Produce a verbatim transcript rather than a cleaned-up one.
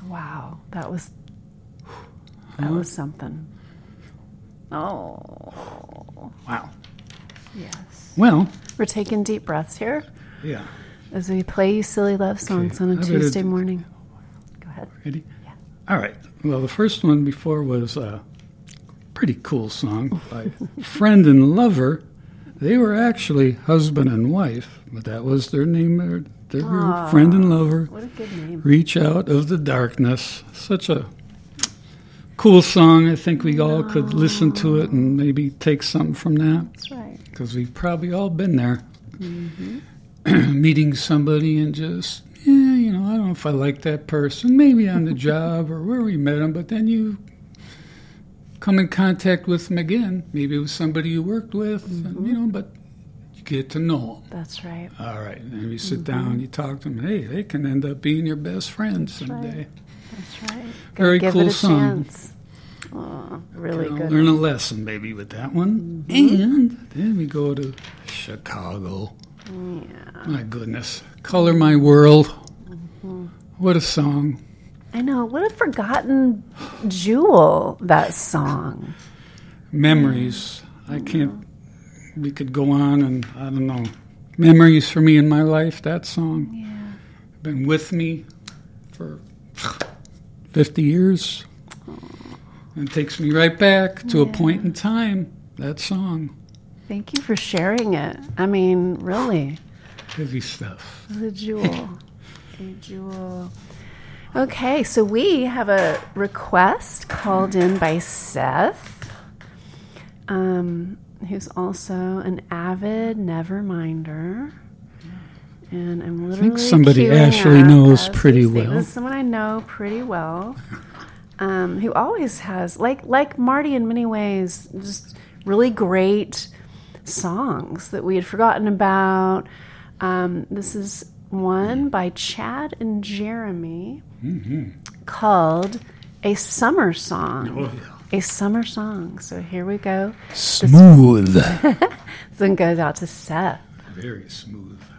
Wow, that was that was something. Oh, wow. Yes. Well, we're taking deep breaths here. Yeah. As we play you silly love songs Okay. on a I Tuesday better- morning. Go ahead. Ready? Yeah. All right. Well, the first one before was a pretty cool song by Friend and Lover. They were actually husband and wife, but that was their name. Their, their Aw, Friend and Lover. What a good name. Reach Out of the Darkness. Such a cool song. I think we all could listen to it and maybe take something from that. That's right. Because we've probably all been there. Mm-hmm. Meeting somebody and just, yeah, you know, I don't know if I like that person. Maybe on the job or where we met them, but then you come in contact with them again. Maybe it was somebody you worked with, Mm-hmm. and, you know, but you get to know them. That's right. All right. And you sit Mhm. down, you talk to them. Hey, they can end up being your best friend That's someday. right. That's right. Very Give cool it a song. chance. Oh, really I'll good. learn a one. lesson maybe with that one. Mhm. And then we go to Chicago. Yeah. My goodness. Color My World. Mm-hmm. What a song. I know. What a forgotten jewel, that song. Memories. I can't, we could go on and, I don't know. Memories for me in my life, that song. Yeah. Been with me for fifty years. And takes me right back to a Yeah. point in time, that song. Thank you for sharing it. I mean, really. Heavy stuff. The jewel. A jewel. Okay, so we have a request called in by Seth, um, who's also an avid Neverminder. And I'm literally think somebody queuing Ashley up knows as pretty we speak. well. This is someone I know pretty well, um, who always has, like like Marty in many ways, just really great songs that we had forgotten about. Um, this is one by Chad and Jeremy Mm-hmm. called A Summer Song. Oh, yeah. A Summer Song. So here we go. Smooth. This one goes out to Seth. Very smooth.